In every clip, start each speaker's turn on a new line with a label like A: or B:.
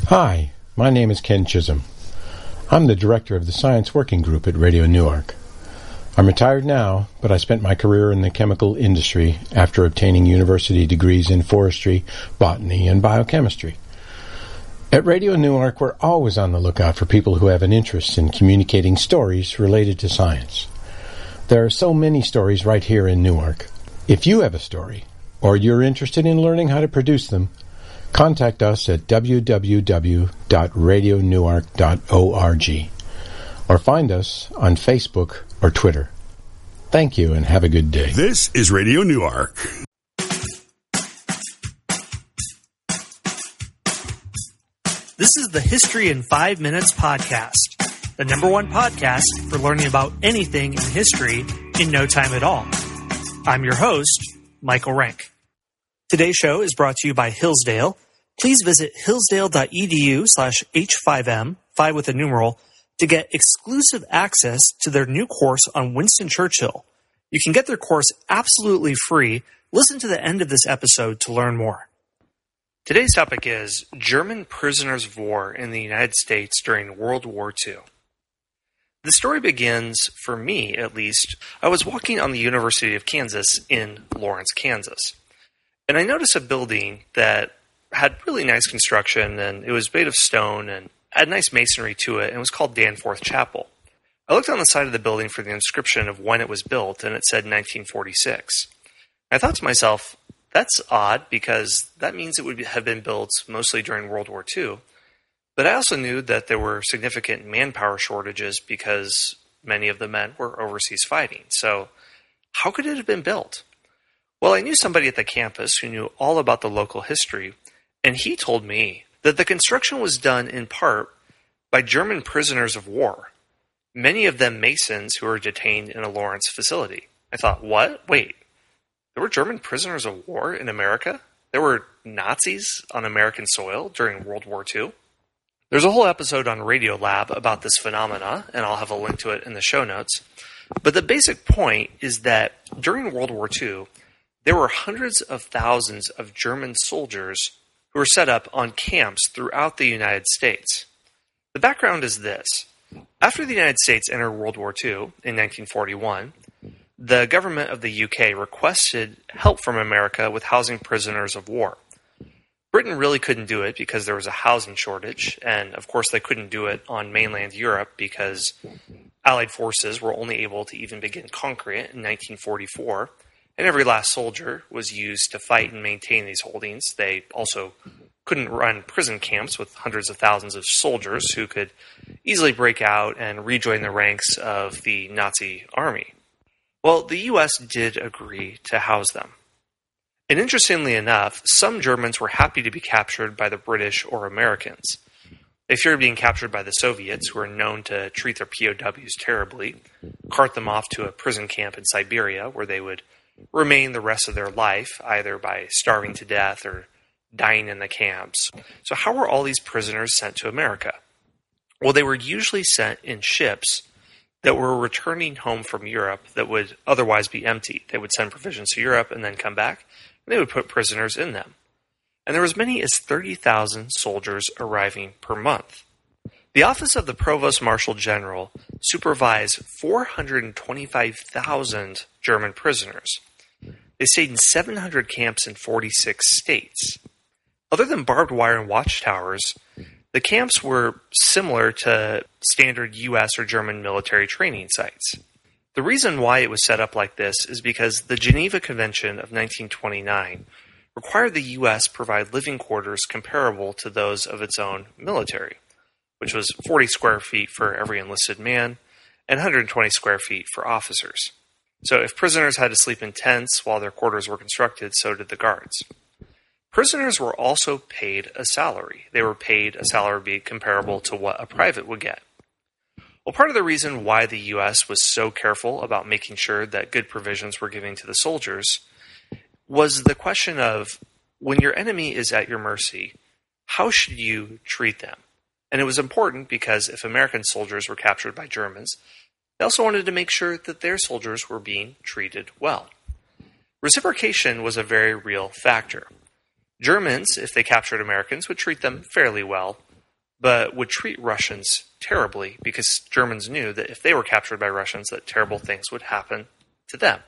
A: Hi, my name is Ken Chisholm. I'm the director of the Science Working Group at Radio Newark. I'm retired now, but I spent my career in the chemical industry after obtaining university degrees in forestry, botany, and biochemistry. At Radio Newark, we're always on the lookout for people who have an interest in communicating stories related to science. There are so many stories right here in Newark. If you have a story, or you're interested in learning how to produce them, contact us at www.radionewark.org or find us on Facebook or Twitter. Thank you and have a good day.
B: This is Radio Newark.
C: This is the History in 5 Minutes podcast, the #1 podcast for learning about anything in history in no time at all. I'm your host, Michael Rank. Today's show is brought to you by Hillsdale. Please visit hillsdale.edu/H5M, 5 with a numeral, to get exclusive access to their new course on Winston Churchill. You can get their course absolutely free. Listen to the end of this episode to learn more. Today's topic is German prisoners of war in the United States during World War II. The story begins, for me at least, I was walking on the University of Kansas in Lawrence, Kansas. And I noticed a building that had really nice construction, and it was made of stone and had nice masonry to it, and it was called Danforth Chapel. I looked on the side of the building for the inscription of when it was built, and it said 1946. I thought to myself, that's odd, because that means it would have been built mostly during World War II. But I also knew that there were significant manpower shortages because many of the men were overseas fighting. So how could it have been built? Well, I knew somebody at the campus who knew all about the local history, and he told me that the construction was done in part by German prisoners of war, many of them Masons who were detained in a Lawrence facility. I thought, what? Wait, there were German prisoners of war in America? There were Nazis on American soil during World War II? There's a whole episode on Radiolab about this phenomena, and I'll have a link to it in the show notes. But the basic point is that during World War II, there were hundreds of thousands of German soldiers who were set up on camps throughout the United States. The background is this. After the United States entered World War II in 1941, the government of the UK requested help from America with housing prisoners of war. Britain really couldn't do it because there was a housing shortage, and of course they couldn't do it on mainland Europe because Allied forces were only able to even begin conquering it in 1944. And every last soldier was used to fight and maintain these holdings. They also couldn't run prison camps with hundreds of thousands of soldiers who could easily break out and rejoin the ranks of the Nazi army. Well, the U.S. did agree to house them. And interestingly enough, some Germans were happy to be captured by the British or Americans. They feared being captured by the Soviets, who were known to treat their POWs terribly, cart them off to a prison camp in Siberia where they would remain the rest of their life, either by starving to death or dying in the camps. So how were all these prisoners sent to America? Well, they were usually sent in ships that were returning home from Europe that would otherwise be empty. They would send provisions to Europe and then come back, and they would put prisoners in them. And there were as many as 30,000 soldiers arriving per month. The Office of the Provost Marshal General supervised 425,000 German prisoners. They stayed in 700 camps in 46 states. Other than barbed wire and watchtowers, the camps were similar to standard U.S. or German military training sites. The reason why it was set up like this is because the Geneva Convention of 1929 required the U.S. provide living quarters comparable to those of its own military, which was 40 square feet for every enlisted man and 120 square feet for officers. So if prisoners had to sleep in tents while their quarters were constructed, so did the guards. Prisoners were also paid a salary. They were paid a salary comparable to what a private would get. Well, part of the reason why the U.S. was so careful about making sure that good provisions were given to the soldiers was the question of, when your enemy is at your mercy, how should you treat them? And it was important because if American soldiers were captured by Germans, they also wanted to make sure that their soldiers were being treated well. Reciprocation was a very real factor. Germans, if they captured Americans, would treat them fairly well, but would treat Russians terribly because Germans knew that if they were captured by Russians, that terrible things would happen to them.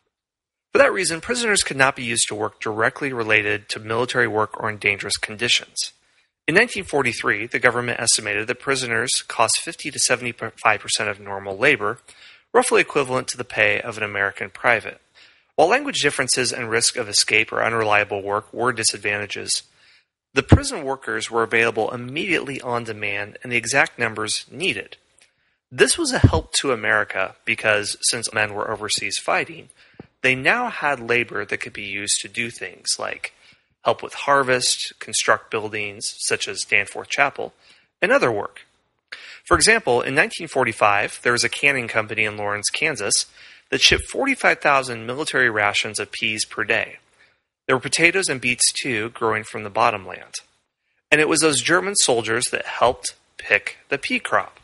C: For that reason, prisoners could not be used to work directly related to military work or in dangerous conditions. In 1943, the government estimated that prisoners cost 50 to 75% of normal labor, roughly equivalent to the pay of an American private. While language differences and risk of escape or unreliable work were disadvantages, the prison workers were available immediately on demand and the exact numbers needed. This was a help to America because, since men were overseas fighting, they now had labor that could be used to do things like help with harvest, construct buildings such as Danforth Chapel, and other work. For example, in 1945, there was a canning company in Lawrence, Kansas, that shipped 45,000 military rations of peas per day. There were potatoes and beets too, growing from the bottomland. And it was those German soldiers that helped pick the pea crop.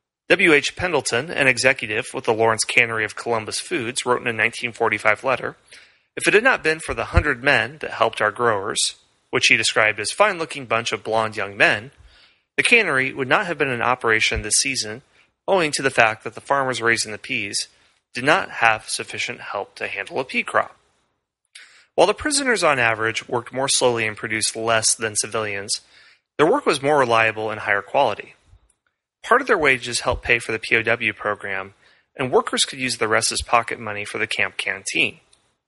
C: W.H. Pendleton, an executive with the Lawrence Cannery of Columbus Foods, wrote in a 1945 letter, "If it had not been for the 100 men that helped our growers," which he described as fine-looking bunch of blonde young men, the cannery would not have been in operation this season, owing to the fact that the farmers raising the peas did not have sufficient help to handle a pea crop. While the prisoners on average worked more slowly and produced less than civilians, their work was more reliable and higher quality. Part of their wages helped pay for the POW program, and workers could use the rest as pocket money for the camp canteen.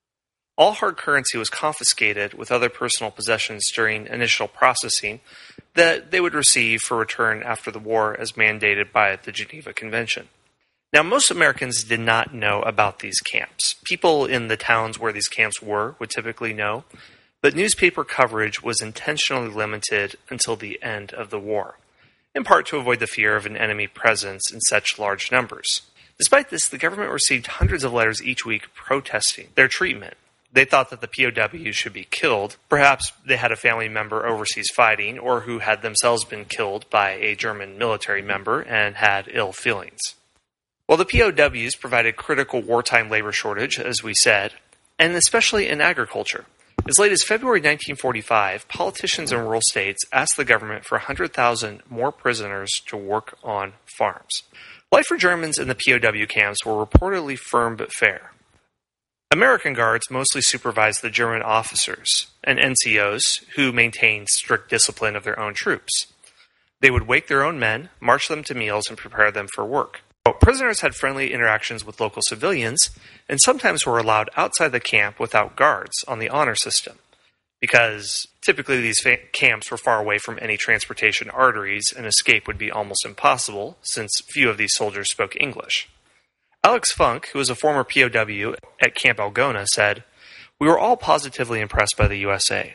C: All hard currency was confiscated with other personal possessions during initial processing that they would receive for return after the war as mandated by the Geneva Convention. Now, most Americans did not know about these camps. People in the towns where these camps were would typically know, but newspaper coverage was intentionally limited until the end of the war, in part to avoid the fear of an enemy presence in such large numbers. Despite this, the government received hundreds of letters each week protesting their treatment. They thought that the POWs should be killed. Perhaps they had a family member overseas fighting, or who had themselves been killed by a German military member and had ill feelings. Well, the POWs provided critical wartime labor shortage, as we said, and especially in agriculture. As late as February 1945, politicians in rural states asked the government for 100,000 more prisoners to work on farms. Life for Germans in the POW camps were reportedly firm but fair. American guards mostly supervised the German officers and NCOs who maintained strict discipline of their own troops. They would wake their own men, march them to meals, and prepare them for work. Prisoners had friendly interactions with local civilians and sometimes were allowed outside the camp without guards on the honor system, because typically these camps were far away from any transportation arteries and escape would be almost impossible since few of these soldiers spoke English. Alex Funk, who was a former POW at Camp Algona, said, "We were all positively impressed by the USA.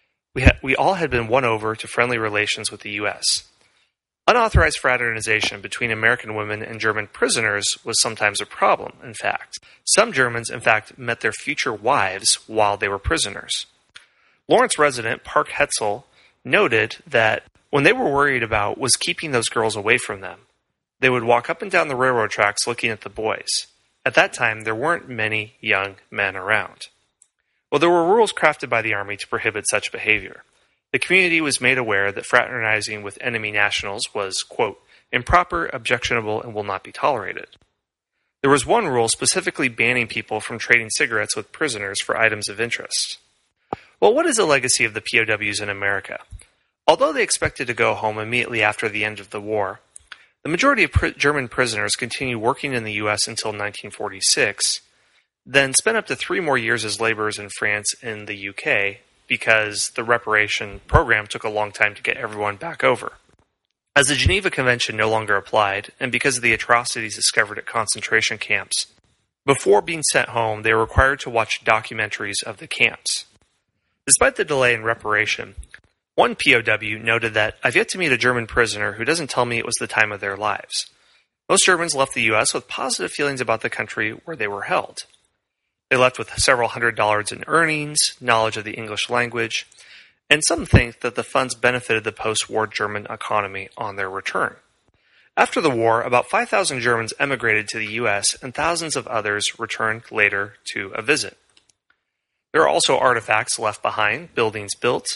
C: We all had been won over to friendly relations with the U.S. Unauthorized fraternization between American women and German prisoners was sometimes a problem, in fact. Some Germans, in fact, met their future wives while they were prisoners." Lawrence resident Park Hetzel noted that when they were worried about was keeping those girls away from them, they would walk up and down the railroad tracks looking at the boys. At that time, there weren't many young men around. Well, there were rules crafted by the Army to prohibit such behavior. The community was made aware that fraternizing with enemy nationals was, quote, improper, objectionable, and will not be tolerated. There was one rule specifically banning people from trading cigarettes with prisoners for items of interest. Well, what is the legacy of the POWs in America? Although they expected to go home immediately after the end of the war, the majority of German prisoners continued working in the U.S. until 1946, then spent up to 3 more years as laborers in France and the UK, because the reparation program took a long time to get everyone back over. As the Geneva Convention no longer applied, and because of the atrocities discovered at concentration camps, before being sent home, they were required to watch documentaries of the camps. Despite the delay in reparation, one POW noted that, "I've yet to meet a German prisoner who doesn't tell me it was the time of their lives. Most Germans left the U.S. with positive feelings about the country where they were held. They left with several $100s in earnings, knowledge of the English language, and some think that the funds benefited the post-war German economy on their return." After the war, about 5,000 Germans emigrated to the U.S., and thousands of others returned later to a visit. There are also artifacts left behind, buildings built,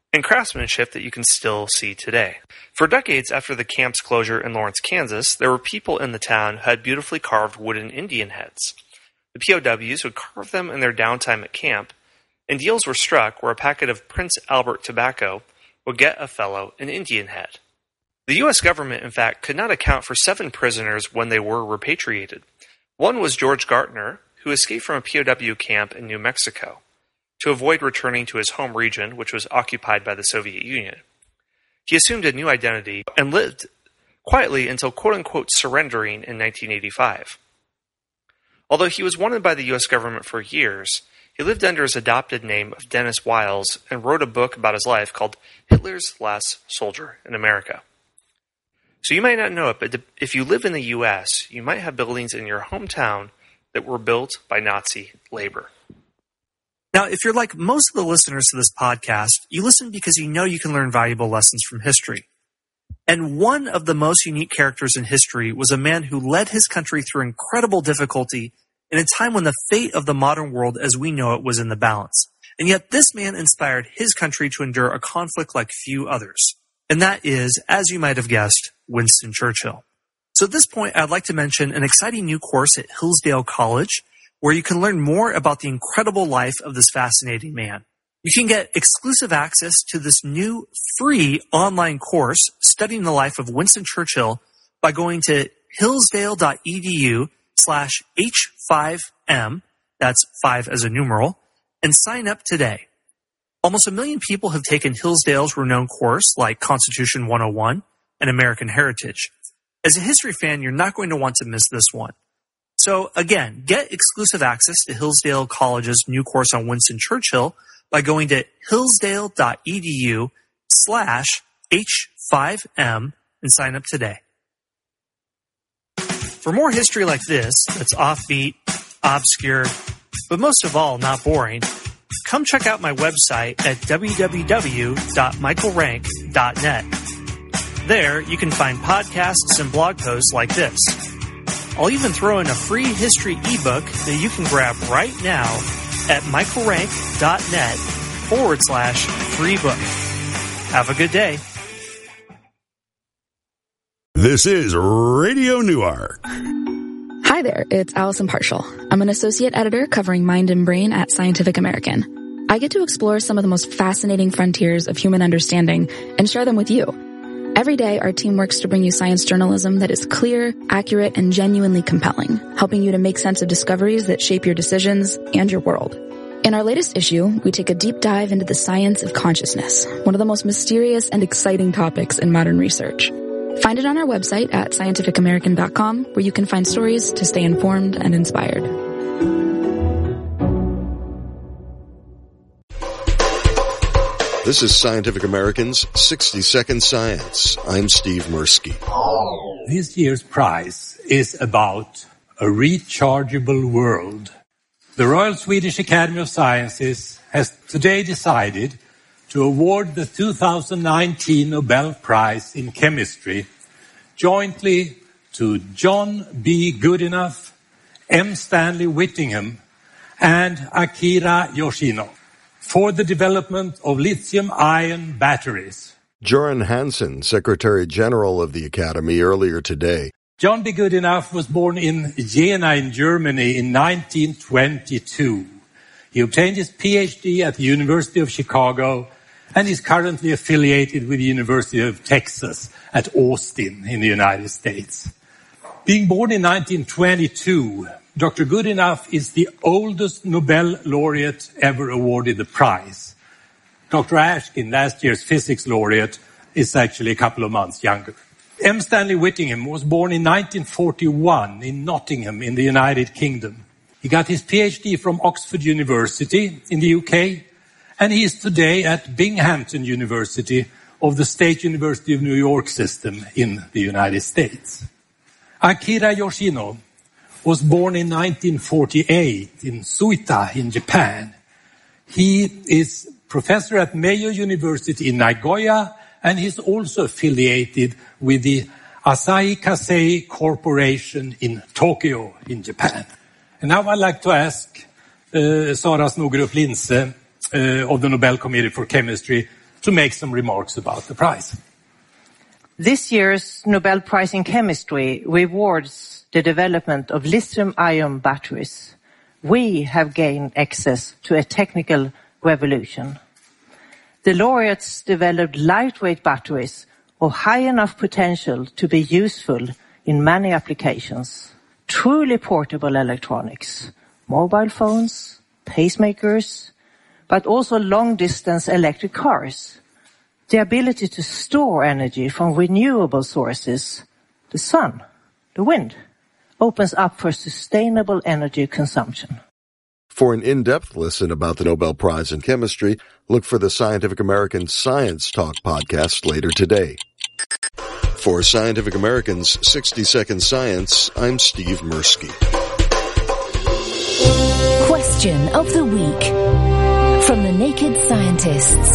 C: and craftsmanship that you can still see today. For decades after the camp's closure in Lawrence, Kansas, there were people in the town who had beautifully carved wooden Indian heads. The POWs would carve them in their downtime at camp, and deals were struck where a packet of Prince Albert tobacco would get a fellow an Indian head. The U.S. government, in fact, could not account for 7 prisoners when they were repatriated. One was George Gartner, who escaped from a POW camp in New Mexico to avoid returning to his home region, which was occupied by the Soviet Union. He assumed a new identity and lived quietly until quote-unquote surrendering in 1985. Although he was wanted by the U.S. government for years, he lived under his adopted name of Dennis Wiles and wrote a book about his life called Hitler's Last Soldier in America. So you might not know it, but if you live in the U.S., you might have buildings in your hometown that were built by Nazi labor. Now, if you're like most of the listeners to this podcast, you listen because you know you can learn valuable lessons from history. And one of the most unique characters in history was a man who led his country through incredible difficulty in a time when the fate of the modern world as we know it was in the balance. And yet this man inspired his country to endure a conflict like few others. And that is, as you might have guessed, Winston Churchill. So at this point, I'd like to mention an exciting new course at Hillsdale College where you can learn more about the incredible life of this fascinating man. You can get exclusive access to this new free online course studying the life of Winston Churchill by going to hillsdale.edu/H5M, that's 5 as a numeral, and sign up today. Almost 1 million people have taken Hillsdale's renowned course like Constitution 101 and American Heritage. As a history fan, you're not going to want to miss this one. So again, get exclusive access to Hillsdale College's new course on Winston Churchill by going to hillsdale.edu/H5M and sign up today. For more history like this, that's offbeat, obscure, but most of all, not boring, come check out my website at www.michaelrank.net. There, you can find podcasts and blog posts like this. I'll even throw in a free history ebook that you can grab right now at michaelrank.net/free book. Have a good day.
B: This is Radio Newark.
D: Hi there, it's Allison Partial. I'm an associate editor covering mind and brain at Scientific American. I get to explore some of the most fascinating frontiers of human understanding and share them with you. Every day, our team works to bring you science journalism that is clear, accurate, and genuinely compelling, helping you to make sense of discoveries that shape your decisions and your world. In our latest issue, we take a deep dive into the science of consciousness, one of the most mysterious and exciting topics in modern research. Find it on our website at scientificamerican.com, where you can find stories to stay informed and inspired.
E: This is Scientific American's 60-Second Science. I'm Steve Mirsky.
F: This year's prize is about a rechargeable world. The Royal Swedish Academy of Sciences has today decided to award the 2019 Nobel Prize in Chemistry jointly to John B. Goodenough, M. Stanley Whittingham, and Akira Yoshino for the development of lithium-ion batteries.
E: Göran Hansson, Secretary General of the Academy, earlier today.
F: John B. Goodenough was born in Jena in Germany in 1922. He obtained his PhD at the University of Chicago and is currently affiliated with the University of Texas at Austin in the United States. Being born in 1922, Dr. Goodenough is the oldest Nobel laureate ever awarded the prize. Dr. Ashkin, last year's physics laureate, is actually a couple of months younger. M. Stanley Whittingham was born in 1941 in Nottingham in the United Kingdom. He got his PhD from Oxford University in the UK, and he is today at Binghamton University of the State University of New York system in the United States. Akira Yoshino was born in 1948 in Suita in Japan. He is professor at Mayo University in Nagoya, and he's also affiliated with the Asahi Kasei Corporation in Tokyo in Japan. And now I'd like to ask Sara Snogerup Linse of the Nobel Committee for Chemistry to make some remarks about the prize.
G: This year's Nobel Prize in Chemistry rewards the development of lithium-ion batteries. We have gained access to a technical revolution. The laureates developed lightweight batteries of high enough potential to be useful in many applications. Truly portable electronics, mobile phones, pacemakers, but also long-distance electric cars. The ability to store energy from renewable sources, the sun, the wind, opens up for sustainable energy consumption.
E: For an in-depth listen about the Nobel Prize in Chemistry, look for the Scientific American Science Talk podcast later today. For Scientific American's 60-Second Science, I'm Steve Mirsky.
H: Question of the Week from the Naked Scientists.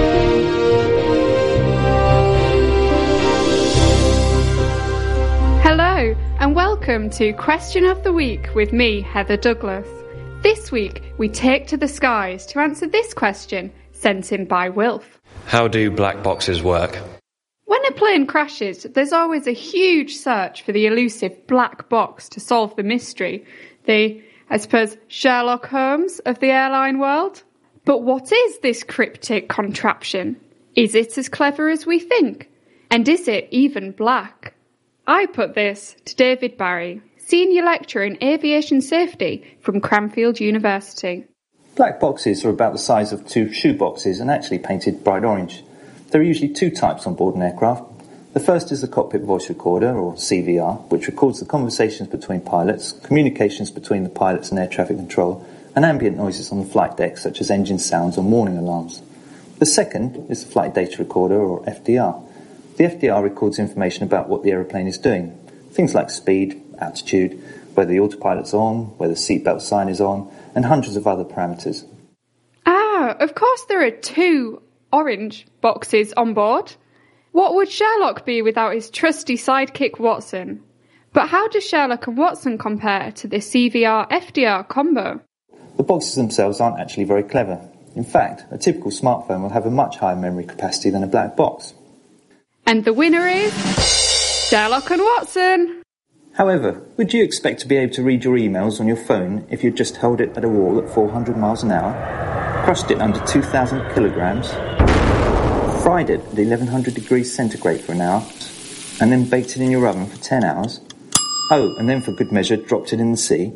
I: Hello, and welcome to Question of the Week with me, Heather Douglas. This week, we take to the skies to answer this question, sent in by Wilf.
J: How do black boxes work?
I: When a plane crashes, there's always a huge search for the elusive black box to solve the mystery. The, I suppose, Sherlock Holmes of the airline world. But what is this cryptic contraption? Is it as clever as we think? And is it even black? I put this to David Barry, Senior Lecturer in Aviation Safety from Cranfield University.
K: Black boxes are about the size of 2 shoe boxes and actually painted bright orange. There are usually 2 types on board an aircraft. The first is the cockpit voice recorder, or CVR, which records the conversations between pilots, communications between the pilots and air traffic control, and ambient noises on the flight deck, such as engine sounds or warning alarms. The second is the flight data recorder, or FDR. The FDR records information about what the aeroplane is doing. Things like speed, altitude, whether the autopilot's on, whether the seatbelt sign is on, and hundreds of other parameters.
I: Ah, of course there are 2 orange boxes on board. What would Sherlock be without his trusty sidekick Watson? But how do Sherlock and Watson compare to the CVR-FDR combo?
K: The boxes themselves aren't actually very clever. In fact, a typical smartphone will have a much higher memory capacity than a black box.
I: And the winner is Sherlock and Watson.
K: However, would you expect to be able to read your emails on your phone if you just held it at a wall at 400 miles an hour, crushed it under 2,000 kilograms, fried it at 1100 degrees centigrade for an hour, and then baked it in your oven for 10 hours? Oh, and then for good measure dropped it in the sea?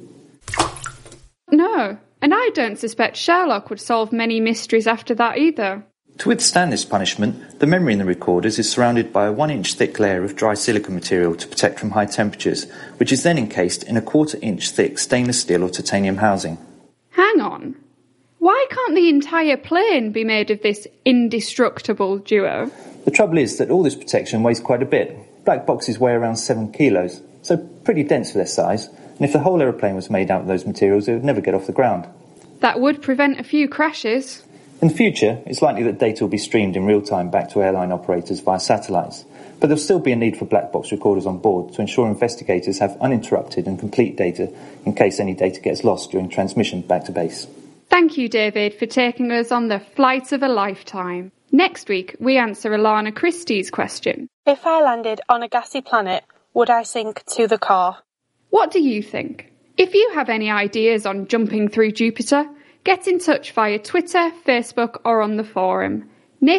I: No, and I don't suspect Sherlock would solve many mysteries after that either.
K: To withstand this punishment, the memory in the recorders is surrounded by a 1-inch thick layer of dry silicon material to protect from high temperatures, which is then encased in a 1/4-inch thick stainless steel or titanium housing.
I: Hang on. Why can't the entire plane be made of this indestructible duo?
K: The trouble is that all this protection weighs quite a bit. Black boxes weigh around 7 kilos, so pretty dense for their size, and if the whole aeroplane was made out of those materials, it would never get off the ground.
I: That would prevent a few crashes.
K: In the future, it's likely that data will be streamed in real time back to airline operators via satellites, but there'll still be a need for black box recorders on board to ensure investigators have uninterrupted and complete data in case any data gets lost during transmission back to base.
I: Thank you, David, for taking us on the flight of a lifetime. Next week, we answer Alana Christie's question.
L: If I landed on a gassy planet, would I sink to the core?
I: What do you think? If you have any ideas on jumping through Jupiter, get in touch via Twitter, Facebook, or on the forum,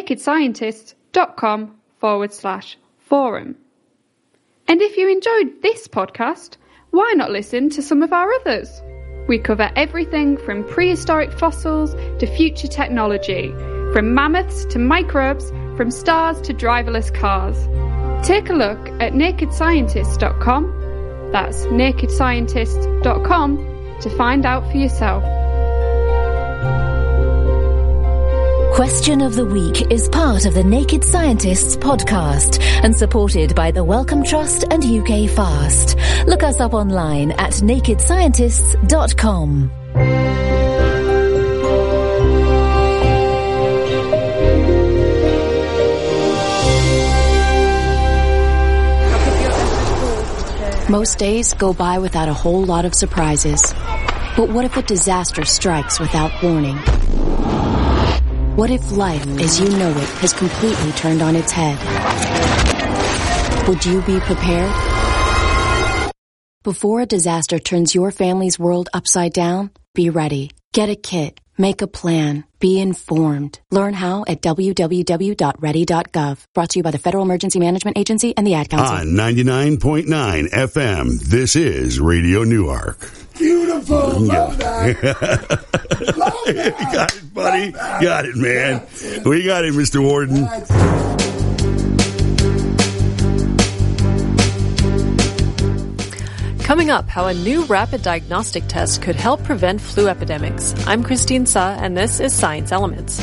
I: nakedscientists.com/forum. And if you enjoyed this podcast, why not listen to some of our others? We cover everything from prehistoric fossils to future technology, from mammoths to microbes, from stars to driverless cars. Take a look at nakedscientists.com, that's nakedscientists.com, to find out for yourself.
H: Question of the Week is part of the Naked Scientists podcast and supported by the Wellcome Trust and UK Fast. Look us up online at nakedscientists.com.
M: Most days go by without a whole lot of surprises. But what if a disaster strikes without warning? What if life, as you know it, has completely turned on its head? Would you be prepared? Before a disaster turns your family's world upside down, be ready. Get a kit. Make a plan. Be informed. Learn how at www.ready.gov. Brought to you by the Federal Emergency Management Agency and the Ad Council.
B: On 99.9 FM, this is Radio Newark.
N: Beautiful. Love that. Love that.
B: You got it, buddy. Got it, man. We got it, Mr. Warden.
O: Coming up, how a new rapid diagnostic test could help prevent flu epidemics. I'm Christine Suh, and this is Science Elements.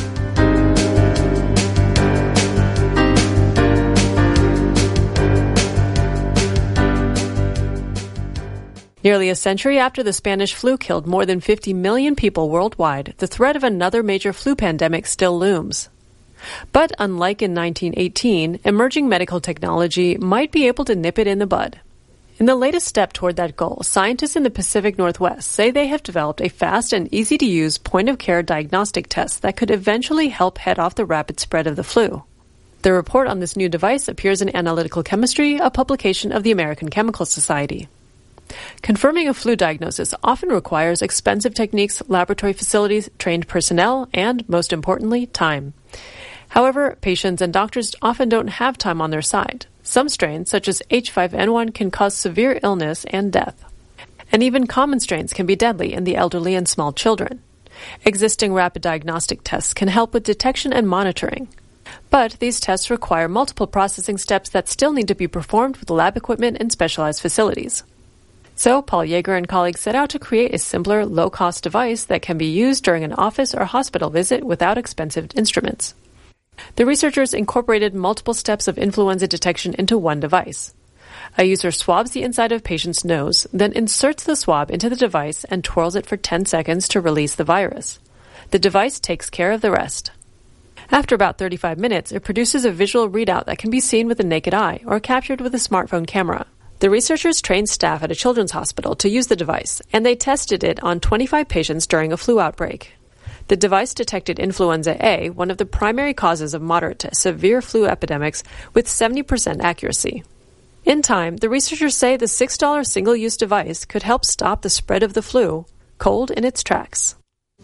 O: Nearly a century after the Spanish flu killed more than 50 million people worldwide, the threat of another major flu pandemic still looms. But unlike in 1918, emerging medical technology might be able to nip it in the bud. In the latest step toward that goal, scientists in the Pacific Northwest say they have developed a fast and easy-to-use point-of-care diagnostic test that could eventually help head off the rapid spread of the flu. The report on this new device appears in Analytical Chemistry, a publication of the American Chemical Society. Confirming a flu diagnosis often requires expensive techniques, laboratory facilities, trained personnel, and, most importantly, time. However, patients and doctors often don't have time on their side. Some strains, such as H5N1, can cause severe illness and death. And even common strains can be deadly in the elderly and small children. Existing rapid diagnostic tests can help with detection and monitoring. But these tests require multiple processing steps that still need to be performed with lab equipment and specialized facilities. So, Paul Yeager and colleagues set out to create a simpler, low-cost device that can be used during an office or hospital visit without expensive instruments. The researchers incorporated multiple steps of influenza detection into one device. A user swabs the inside of a patient's nose, then inserts the swab into the device and twirls it for 10 seconds to release the virus. The device takes care of the rest. After about 35 minutes, it produces a visual readout that can be seen with the naked eye or captured with a smartphone camera. The researchers trained staff at a children's hospital to use the device, and they tested it on 25 patients during a flu outbreak. The device detected influenza A, one of the primary causes of moderate to severe flu epidemics, with 70% accuracy. In time, the researchers say the $6 single-use device could help stop the spread of the flu cold in its tracks.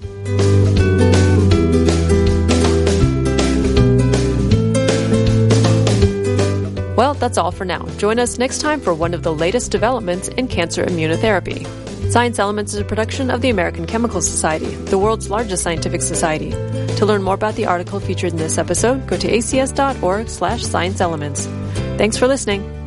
O: Well, that's all for now. Join us next time for one of the latest developments in cancer immunotherapy. Science Elements is a production of the American Chemical Society, the world's largest scientific society. To learn more about the article featured in this episode, go to acs.org/scienceelements. Thanks for listening.